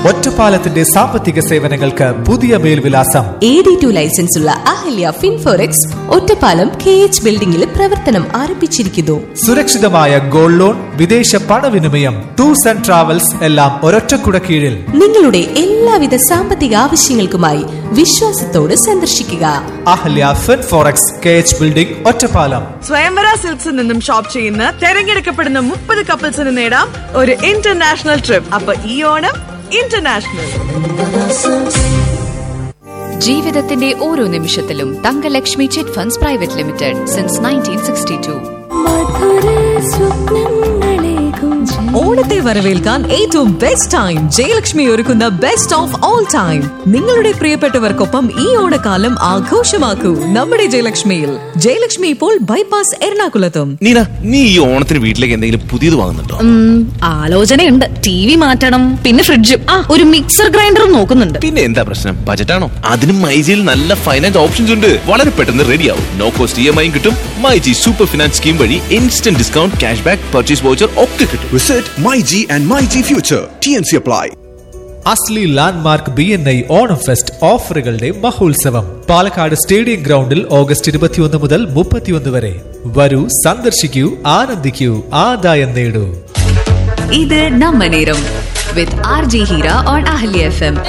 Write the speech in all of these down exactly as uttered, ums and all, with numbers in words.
ഒറ്റപ്പാലത്തിന്റെ സാമ്പത്തിക സേവനങ്ങൾക്ക് പുതിയ മേൽവിലാസം. എ ഡി ടു ലൈസൻസ് ഉള്ള അഹല്യ ഫിൻഫോറെക്സ് ഒറ്റപ്പാലം കെ എച്ച് ബിൽഡിംഗിൽ പ്രവർത്തനം ആരംഭിച്ചിരിക്കുന്നു. സുരക്ഷിതമായ ഗോൾഡ് ലോൺ, വിദേശ പണവിനിമയം, ടൂർസ് ആൻഡ് ട്രാവൽസ് എല്ലാം ഒരൊറ്റക്കുട കീഴിൽ. നിങ്ങളുടെ എല്ലാവിധ സാമ്പത്തിക ആവശ്യങ്ങൾക്കുമായി വിശ്വാസത്തോട് സന്ദർശിക്കുക Ahalya Finforex K H building, Ottapalam. സ്വയംവര സിൽക്സിൽ നിന്നും ഷോപ്പ് ചെയ്യുന്ന തെരഞ്ഞെടുക്കപ്പെടുന്ന മുപ്പത് കപ്പിൾസിന് നേടാം ഒരു ഇന്റർനാഷണൽ ട്രിപ്പ്. അപ്പൊ ഈ ഓണം ഇന്റർനാഷണൽ. ജീവിതത്തിന്റെ ഓരോ നിമിഷത്തിലും Thankalakshmi chit funds private limited since nineteen sixty to. ഓണത്തെ വരവേൽക്കാൻ ഏറ്റവും ബെസ്റ്റ് ടൈം ജയലക്ഷ്മി ഒരുക്കുന്ന ബെസ്റ്റ് ഓഫ് ഓൾ ടൈം. നിങ്ങളുടെ പ്രിയപ്പെട്ടവർക്കൊപ്പം ഈ ഓണക്കാലം ആഘോഷമാക്കൂ നമ്മുടെ ജയലക്ഷ്മിയിൽ. ജയലക്ഷ്മി ഇപ്പോൾ ബൈപ്പാസ് എറണാകുളത്തും. നീന, നീ ഈ ഓണത്തിന് വീട്ടിലേക്ക് എന്തെങ്കിലും പുതിയത് വാങ്ങുന്നുണ്ടോ? ആലോചനയുണ്ട്. ടി വി മാറ്റണം, പിന്നെ ഫ്രിഡ്ജും, ആ ഒരു മിക്സർ ഗ്രൈൻഡറും നോക്കുന്നുണ്ട്. പിന്നെ എന്താ പ്രശ്നം? ബജറ്റാണോ? അതിനും മൈജിയിൽ നല്ല ഫൈനാൻസ് ഓപ്ഷൻസ് ഉണ്ട്. വളരെ പെട്ടെന്ന് റെഡിയാവും. No cost E M I കിട്ടും. മൈജി സൂപ്പർ ഫിനാൻസ് സ്കീം വഴി instant discount, cash back, purchase voucher ഒക്കെ കിട്ടും. Visit MyG and MyG Future. T N C apply. Asli landmark B N I Onam fest ഓഫറുകളുടെ മഹോത്സവം Palakkad stadium ഗ്രൗണ്ടിൽ ഓഗസ്റ്റ് ഇരുപത്തിയൊന്ന് മുതൽ മുപ്പത്തിയൊന്ന് വരെ. വരൂ, സന്ദർശിക്കൂ, ആനന്ദിക്കൂ, ആദായം നേടൂ. ഇത് നമ്മ നേരം with R G Heera on Ahalya F M.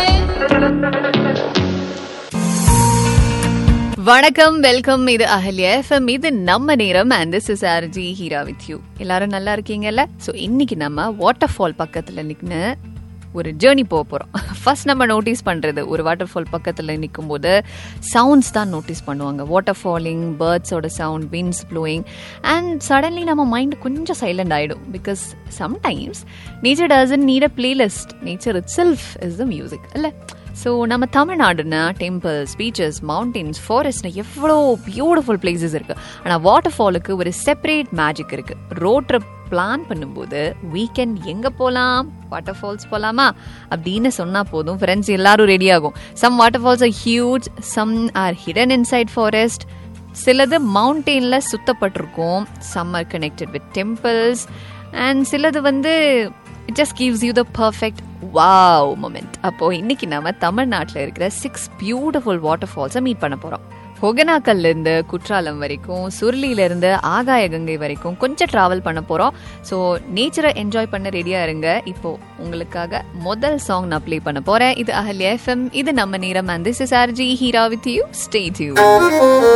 வணக்கம், வெல்கம். இது அஹல்யா எஃப்எம். இது நம்ம நேரம் and this is RJ Heera with you. எல்லாரும் நல்லா இருக்கீங்கல்ல? ஸோ இன்னைக்கு நம்ம வாட்டர் ஃபால் பக்கத்தில் நின்று ஒரு ஜேர்னி போக போகிறோம். ஃபர்ஸ்ட் நம்ம நோட்டீஸ் பண்ணுறது, ஒரு வாட்டர் ஃபால் பக்கத்தில் நிற்கும் போது சவுண்ட்ஸ் தான் நோட்டீஸ் பண்ணுவாங்க. Water falling, பேர்ட்ஸோட sound, winds blowing, and suddenly நம்ம மைண்ட் கொஞ்சம் சைலண்ட் ஆகிடும். Because sometimes nature doesn't need a playlist. Nature it self is the music இல்லை? ஸோ நம்ம தமிழ்நாடுனா டெம்பிள்ஸ், பீச்சஸ், மவுண்டெயின்ஸ், ஃபாரஸ்ட்னு எவ்வளோ பியூட்டிஃபுல் பிளேசஸ் இருக்குது. ஆனால் வாட்டர் ஃபாலுக்கு ஒரு செப்பரேட் மேஜிக் இருக்குது. ரோட் ட்ரிப் பிளான் பண்ணும்போது வீக்கெண்ட் எங்கே போகலாம், வாட்டர் ஃபால்ஸ் போகலாமா அப்படின்னு சொன்னால் போதும், ஃப்ரெண்ட்ஸ் எல்லாரும் ரெடி ஆகும். Some water falls R huge, some are hidden inside forest, சிலது மவுண்டெயினில் சுத்தப்பட்டிருக்கும், some are connected with temples, and சிலது வந்து it just gives you the perfect wow moment. அப்போ இன்னைக்கு நம்ம தமிழ்நாட்டில் இருக்கிற சிக்ஸ் பியூட்டிஃபுல் வாட்டர் ஃபால்ஸை மீட் பண்ண போகிறோம். ஒகேனக்கல்லேருந்து குற்றாலம் வரைக்கும், சுருளியிலேருந்து ஆகாய கங்கை வரைக்கும் கொஞ்சம் ட்ராவல் பண்ண போகிறோம். ஸோ நேச்சரை என்ஜாய் பண்ண ரெடியாக இருங்க. இப்போ உங்களுக்காக முதல் சாங் நான் ப்ளே பண்ண போகிறேன். இது அஹல்யா எஃப்எம். இது நம்ம நேரம் and this is RJ Heera with you. Stay tune.